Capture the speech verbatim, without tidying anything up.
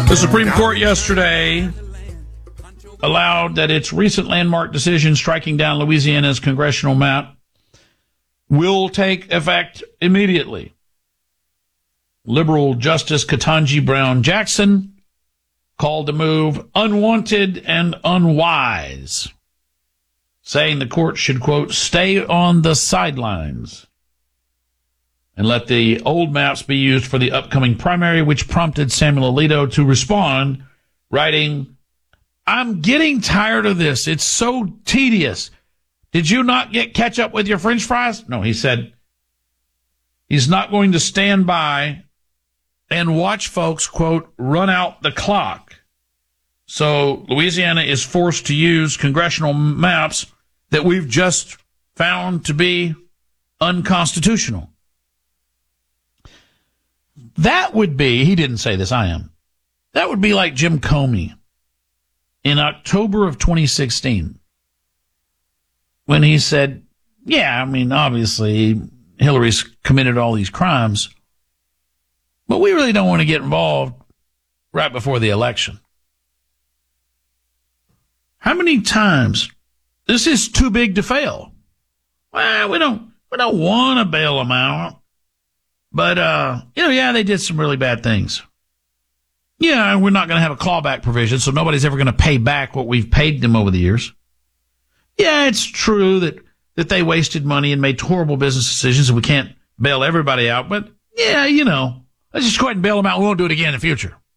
The Supreme Court yesterday allowed that its recent landmark decision striking down Louisiana's congressional map will take effect immediately. Liberal Justice Ketanji Brown Jackson called the move unwanted and unwise, saying the court should, quote, stay on the sidelines and let the old maps be used for the upcoming primary, which prompted Samuel Alito to respond, writing, I'm getting tired of this. It's so tedious. Did you not get ketchup with your French fries? No, he said he's not going to stand by and watch folks, quote, run out the clock. So Louisiana is forced to use congressional maps that we've just found to be unconstitutional. That would be, he didn't say this, I am. That would be like Jim Comey in October of twenty sixteen when he said, yeah, I mean, obviously Hillary's committed all these crimes, but we really don't want to get involved right before the election. How many times? This is too big to fail. Well, we don't, we don't want to bail them out. But, uh, you know, yeah, they did some really bad things. Yeah, we're not going to have a clawback provision, so nobody's ever going to pay back what we've paid them over the years. Yeah, it's true that, that they wasted money and made horrible business decisions, and we can't bail everybody out. But, yeah, you know, let's just go ahead and bail them out. We won't do it again in the future.